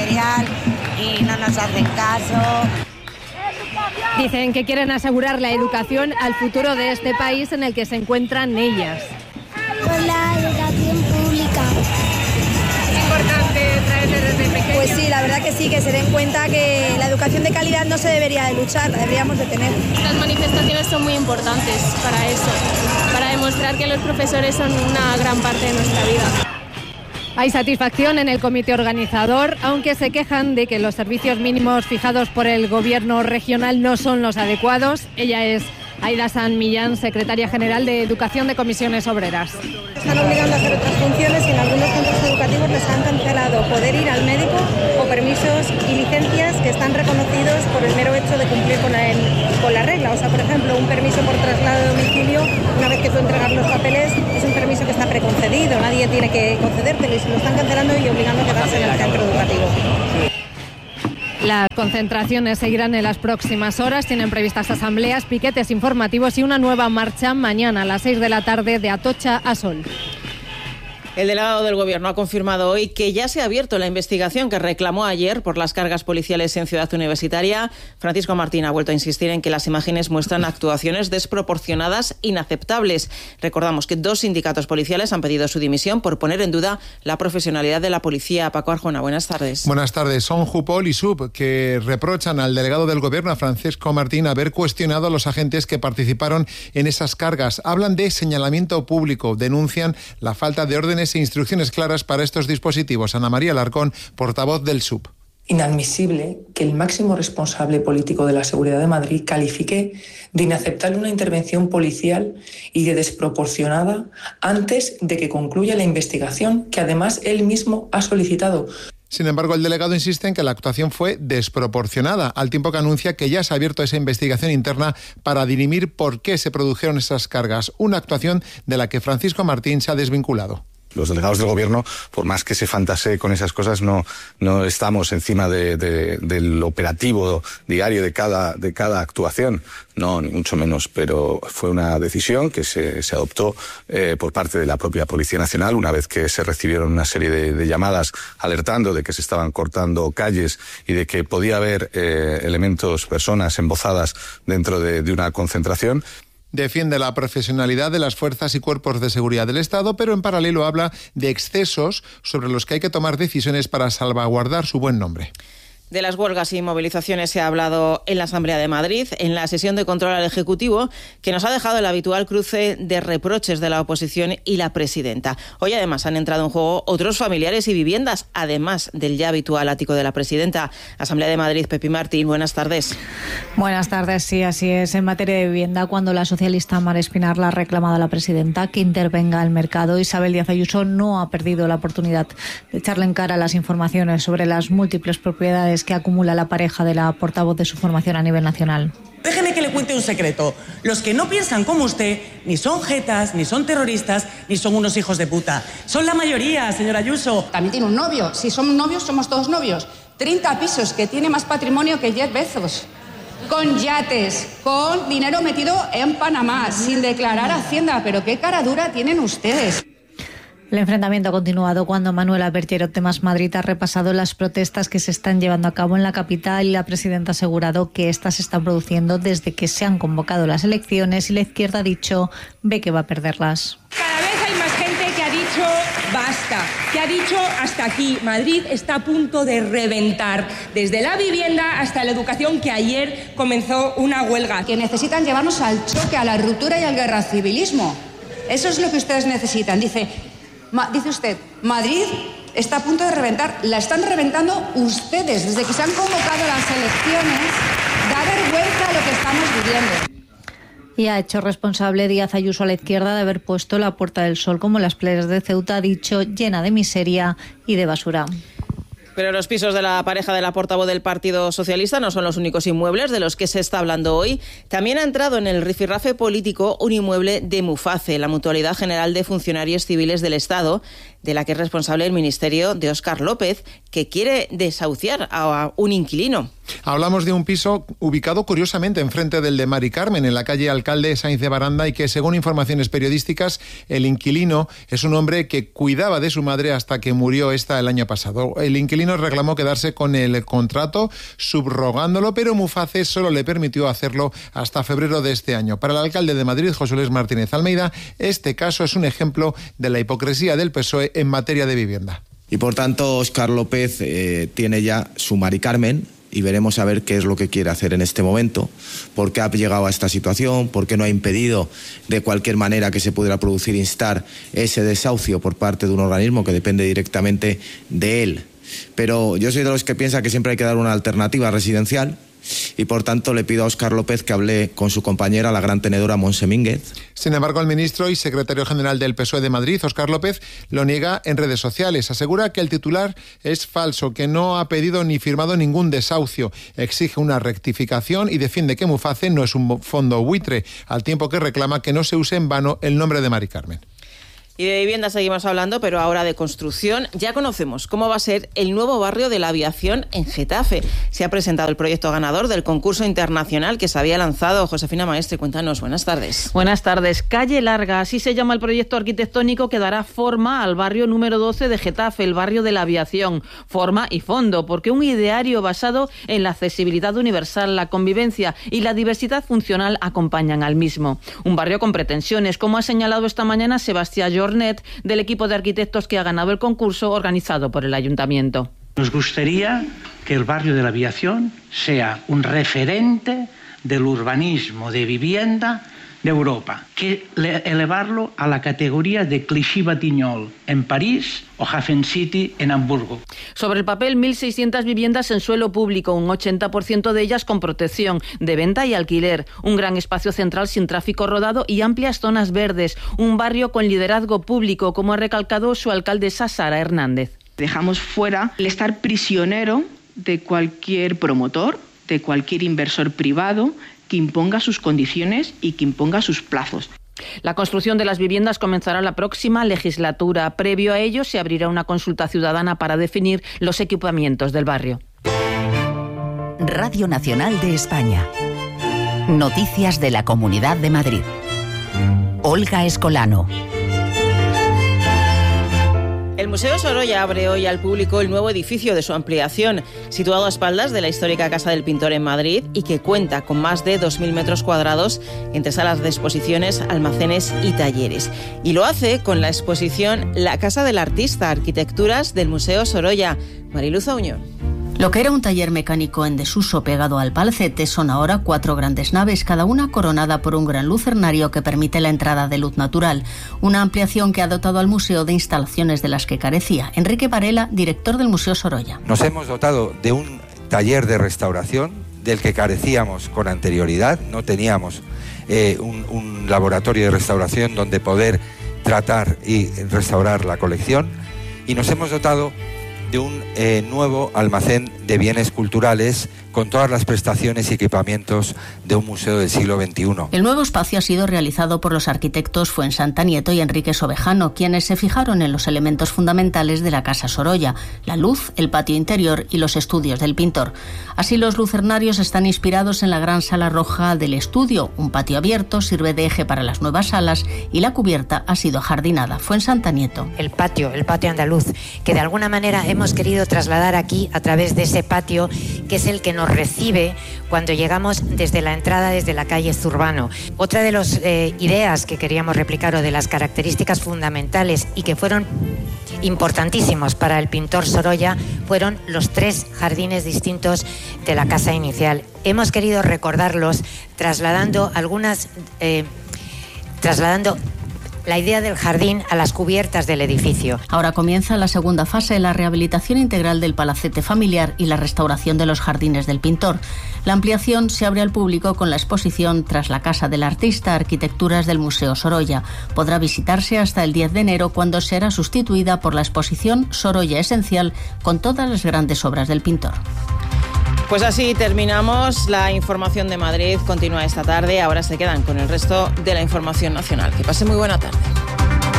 material y no nos hacen caso. Dicen que quieren asegurar la educación al futuro de este país en el que se encuentran ellas. Por la educación pública. ¿Es importante traerle desde pequeños? Pues sí, la verdad que sí, que se den cuenta que la educación de calidad no se debería de luchar, la deberíamos de tener. Las manifestaciones son muy importantes para eso, para demostrar que los profesores son una gran parte de nuestra vida. Hay satisfacción en el comité organizador, aunque se quejan de que los servicios mínimos fijados por el gobierno regional no son los adecuados. Ella es Aida San Millán, secretaria general de Educación de Comisiones Obreras. Están obligando a hacer otras funciones y en algunos centros educativos les han cancelado poder ir al médico o permisos y licencias que están reconocidos por el mero hecho de cumplir con la regla. O sea, por ejemplo, un permiso por traslado de domicilio, una vez que tú entregas los papeles, es un permiso que está preconcedido, nadie tiene que concedértelo y se lo están cancelando y obligando a quedarse en el centro educativo. Las concentraciones seguirán en las próximas horas. Tienen previstas asambleas, piquetes informativos y una nueva marcha mañana a las 6 de la tarde de Atocha a Sol. El delegado del Gobierno ha confirmado hoy que ya se ha abierto la investigación que reclamó ayer por las cargas policiales en Ciudad Universitaria. Francisco Martín ha vuelto a insistir en que las imágenes muestran actuaciones desproporcionadas, inaceptables. Recordamos que 2 sindicatos policiales han pedido su dimisión por poner en duda la profesionalidad de la policía. Paco Arjona, buenas tardes. Buenas tardes. Son Jupol y SUB que reprochan al delegado del Gobierno, a Francisco Martín, haber cuestionado a los agentes que participaron en esas cargas. Hablan de señalamiento público, denuncian la falta de órdenes e instrucciones claras para estos dispositivos. Ana María Alarcón, portavoz del SUB. Inadmisible que el máximo responsable político de la seguridad de Madrid califique de inaceptable una intervención policial y de desproporcionada antes de que concluya la investigación que además él mismo ha solicitado. Sin embargo, el delegado insiste en que la actuación fue desproporcionada, al tiempo que anuncia que ya se ha abierto esa investigación interna para dirimir por qué se produjeron esas cargas, una actuación de la que Francisco Martín se ha desvinculado. Los delegados del Gobierno, por más que se fantasee con esas cosas, no estamos encima del operativo diario de cada actuación. No, ni mucho menos, pero fue una decisión que se adoptó por parte de la propia Policía Nacional una vez que se recibieron una serie de llamadas alertando de que se estaban cortando calles y de que podía haber elementos, personas embozadas dentro de una concentración. Defiende la profesionalidad de las fuerzas y cuerpos de seguridad del Estado, pero en paralelo habla de excesos sobre los que hay que tomar decisiones para salvaguardar su buen nombre. De las huelgas y movilizaciones se ha hablado en la Asamblea de Madrid, en la sesión de control al Ejecutivo, que nos ha dejado el habitual cruce de reproches de la oposición y la presidenta. Hoy además han entrado en juego otros familiares y viviendas, además del ya habitual ático de la presidenta. Asamblea de Madrid, Pepi Martín, buenas tardes. Buenas tardes, sí, así es. En materia de vivienda, cuando la socialista Mar Espinarla ha reclamado a la presidenta que intervenga el mercado, Isabel Díaz Ayuso no ha perdido la oportunidad de echarle en cara las informaciones sobre las múltiples propiedades que acumula la pareja de la portavoz de su formación a nivel nacional. Déjeme que le cuente un secreto. Los que no piensan como usted ni son jetas, ni son terroristas, ni son unos hijos de puta. Son la mayoría, señora Ayuso. También tiene un novio. Si somos novios, somos todos novios. 30 pisos, que tiene más patrimonio que Jeff Bezos. Con yates, con dinero metido en Panamá, sin declarar Hacienda. Pero qué cara dura tienen ustedes. El enfrentamiento ha continuado cuando Manuela Bergerot de Más Madrid ha repasado las protestas que se están llevando a cabo en la capital y la presidenta ha asegurado que estas se están produciendo desde que se han convocado las elecciones y la izquierda ha dicho ve que va a perderlas. Cada vez hay más gente que ha dicho basta, que ha dicho hasta aquí. Madrid está a punto de reventar, desde la vivienda hasta la educación, que ayer comenzó una huelga. Que necesitan llevarnos al choque, a la ruptura y al guerracivilismo. Eso es lo que ustedes necesitan. Dice usted, Madrid está a punto de reventar. La están reventando ustedes. Desde que se han convocado las elecciones, da vergüenza lo que estamos viviendo. Y ha hecho responsable Díaz Ayuso a la izquierda de haber puesto la Puerta del Sol, como las playas de Ceuta, ha dicho, llena de miseria y de basura. Pero los pisos de la pareja de la portavoz del Partido Socialista no son los únicos inmuebles de los que se está hablando hoy. También ha entrado en el rifirrafe político un inmueble de Muface, la Mutualidad General de Funcionarios Civiles del Estado, de la que es responsable el ministerio de Óscar López, que quiere desahuciar a un inquilino. Hablamos de un piso ubicado curiosamente enfrente del de Mari Carmen, en la calle Alcalde Sainz de Baranda, y que, según informaciones periodísticas, el inquilino es un hombre que cuidaba de su madre hasta que murió esta el año pasado. El inquilino reclamó quedarse con el contrato, subrogándolo, pero Muface solo le permitió hacerlo hasta febrero de este año. Para el alcalde de Madrid, José Luis Martínez Almeida, este caso es un ejemplo de la hipocresía del PSOE en materia de vivienda. Y por tanto, Óscar López tiene ya su Mari Carmen, y veremos a ver qué es lo que quiere hacer en este momento, por qué ha llegado a esta situación, por qué no ha impedido de cualquier manera que se pudiera producir, instar ese desahucio por parte de un organismo que depende directamente de él. Pero yo soy de los que piensa que siempre hay que dar una alternativa residencial, y por tanto le pido a Óscar López que hable con su compañera, la gran tenedora Montse Mínguez. Sin embargo, el ministro y secretario general del PSOE de Madrid, Óscar López, lo niega en redes sociales. Asegura que el titular es falso, que no ha pedido ni firmado ningún desahucio. Exige una rectificación y defiende que Muface no es un fondo buitre, al tiempo que reclama que no se use en vano el nombre de Mari Carmen. Y de vivienda seguimos hablando, pero ahora de construcción. Ya conocemos cómo va a ser el nuevo barrio de la aviación en Getafe. Se ha presentado el proyecto ganador del concurso internacional que se había lanzado. Josefina Maestre, cuéntanos. Buenas tardes. Buenas tardes. Calle Larga, así se llama el proyecto arquitectónico que dará forma al barrio número 12 de Getafe, el barrio de la aviación. Forma y fondo, porque un ideario basado en la accesibilidad universal, la convivencia y la diversidad funcional acompañan al mismo. Un barrio con pretensiones, como ha señalado esta mañana Sebastián Jornet, del equipo de arquitectos que ha ganado el concurso organizado por el Ayuntamiento. Nos gustaría que el barrio de la aviación sea un referente del urbanismo de vivienda de Europa, que elevarlo a la categoría de Clichy-Batignolles en París o Hafen City en Hamburgo. Sobre el papel, 1.600 viviendas en suelo público, un 80% de ellas con protección de venta y alquiler, un gran espacio central sin tráfico rodado y amplias zonas verdes, un barrio con liderazgo público, como ha recalcado su alcaldesa Sara Hernández. Dejamos fuera el estar prisionero de cualquier promotor, de cualquier inversor privado que imponga sus condiciones y que imponga sus plazos. La construcción de las viviendas comenzará la próxima legislatura. Previo a ello, se abrirá una consulta ciudadana para definir los equipamientos del barrio. Radio Nacional de España. Noticias de la Comunidad de Madrid. Olga Escolano. El Museo Sorolla abre hoy al público el nuevo edificio de su ampliación, situado a espaldas de la histórica Casa del Pintor en Madrid y que cuenta con más de 2.000 metros cuadrados entre salas de exposiciones, almacenes y talleres. Y lo hace con la exposición La Casa del Artista, Arquitecturas del Museo Sorolla. Mariluz Auñón. Lo que era un taller mecánico en desuso pegado al palacete son ahora 4 grandes naves, cada una coronada por un gran lucernario que permite la entrada de luz natural. Una ampliación que ha dotado al museo de instalaciones de las que carecía. Enrique Varela, director del Museo Sorolla. Nos hemos dotado de un taller de restauración del que carecíamos con anterioridad. No teníamos un laboratorio de restauración donde poder tratar y restaurar la colección. Y nos hemos dotado de un nuevo almacén de bienes culturales con todas las prestaciones y equipamientos de un museo del siglo XXI. El nuevo espacio ha sido realizado por los arquitectos Fuensanta Nieto y Enrique Sobejano, quienes se fijaron en los elementos fundamentales de la Casa Sorolla: la luz, el patio interior y los estudios del pintor. Así, los lucernarios están inspirados en la gran sala roja del estudio. Un patio abierto sirve de eje para las nuevas salas y la cubierta ha sido ajardinada. Fuensanta Nieto. El patio andaluz, que de alguna manera hemos querido trasladar aquí a través de ese patio, que es el que nos recibe cuando llegamos desde la entrada, desde la calle Zurbano. Otra de las ideas que queríamos replicar, o de las características fundamentales y que fueron importantísimos para el pintor Sorolla, fueron los 3 jardines distintos de la casa inicial. Hemos querido recordarlos trasladando la idea del jardín a las cubiertas del edificio. Ahora comienza la segunda fase, la rehabilitación integral del palacete familiar y la restauración de los jardines del pintor. La ampliación se abre al público con la exposición Tras la Casa del Artista, Arquitecturas del Museo Sorolla. Podrá visitarse hasta el 10 de enero, cuando será sustituida por la exposición Sorolla Esencial, con todas las grandes obras del pintor. Pues así terminamos la información de Madrid. Continúa esta tarde. Ahora se quedan con el resto de la información nacional. Que pase muy buena tarde.